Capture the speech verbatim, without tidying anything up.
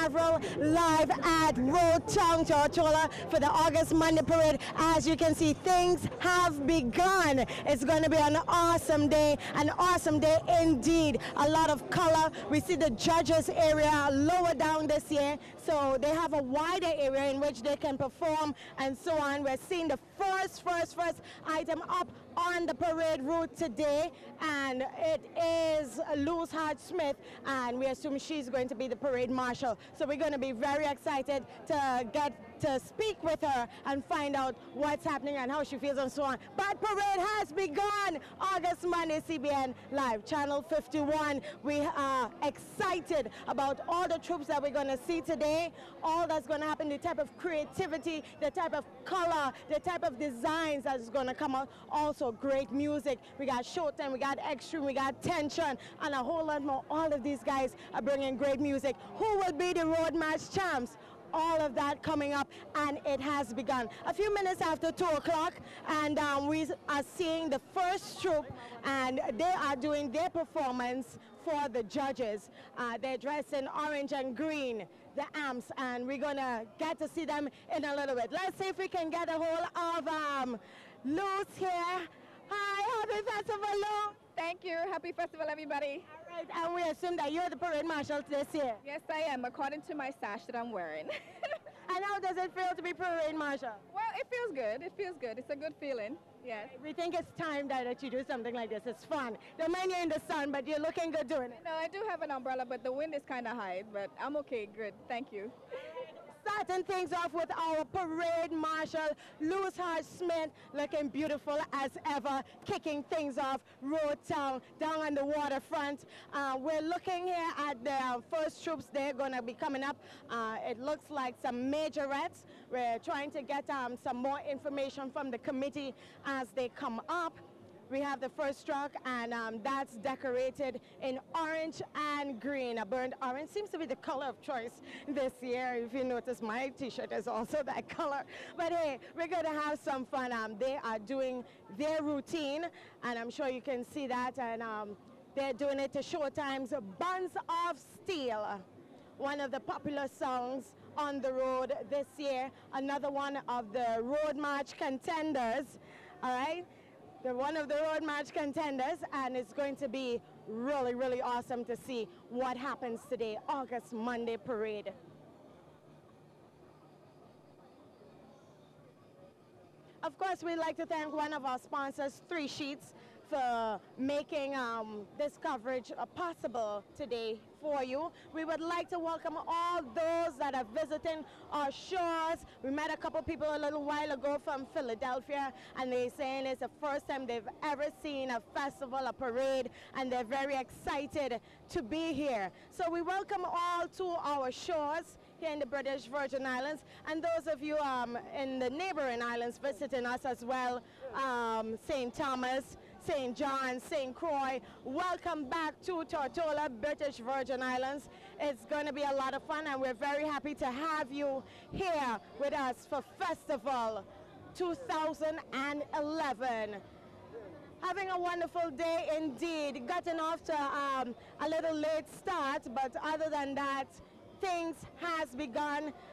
Avril live at Road Town, Tortola for the August Monday Parade. As you can see, things have begun. It's going to be an awesome day, an awesome day indeed. A lot of color. We see the judges area lower down this year, so they have a wider area in which they can perform and so on. We're seeing the first, first, first item up on the parade route today, and it is Luz Hart Smith, and we assume she's going to be the parade marshal. So we're going to be very excited to get to speak with her and find out what's happening and how she feels and so on. But parade has begun. August Monday, C B N Live, Channel fifty-one. We are excited about all the troops that we're going to see today, all that's going to happen, the type of creativity, the type of color, the type of designs that's going to come out. Also great music. We got Showtime, we got Extreme, we got Tension, and a whole lot more. All of these guys are bringing great music. Who will be the road march champs? All of that coming up, and it has begun. A few minutes after two o'clock, and um, we are seeing the first troop, and they are doing their performance for the judges. Uh, they're dressed in orange and green, the amps, and we're gonna get to see them in a little bit. Let's see if we can get a hold of um, Luz here. Hi, happy festival, Luz. Thank you. Happy festival, everybody. All right, and we assume that you're the parade marshal this year. Yes, I am, according to my sash that I'm wearing. And how does it feel to be parade marshal? Well, it feels good. It feels good. It's a good feeling. Yes. We think it's time that, that you do something like this. It's fun. The man you're in the sun, but you're looking good doing it. No, I do have an umbrella, but the wind is kind of high, but I'm okay. Good. Thank you. Starting things off with our parade marshal, Luz Hart Smith, looking beautiful as ever, kicking things off Road Town down on the waterfront. Uh, we're looking here at the first troops. They're going to be coming up. Uh, it looks like some majorettes. We're trying to get um, some more information from the committee as they come up. We have the first truck, and um, that's decorated in orange and green. A burnt orange seems to be the color of choice this year. If you notice, my t-shirt is also that color. But hey, we're going to have some fun. Um, they are doing their routine, and I'm sure you can see that. And um, they're doing it to Showtime's Buns of Steel, one of the popular songs on the road this year. Another one of the Road March contenders, all right? They're one of the road march contenders, and it's going to be really, really awesome to see what happens today, August Monday Parade. Of course, we'd like to thank one of our sponsors, Three Sheets, for making um, this coverage uh, possible today for you. We would like to welcome all those that are visiting our shores. We met a couple people a little while ago from Philadelphia, and they're saying it's the first time they've ever seen a festival, a parade, and they're very excited to be here. So we welcome all to our shores here in the British Virgin Islands, and those of you um, in the neighboring islands visiting us as well, um, Saint Thomas, Saint John, Saint Croix, welcome back to Tortola, British Virgin Islands. It's going to be a lot of fun, and we're very happy to have you here with us for Festival two thousand eleven. Having a wonderful day indeed. Gotten off to um, a little late start, but other than that, things has begun.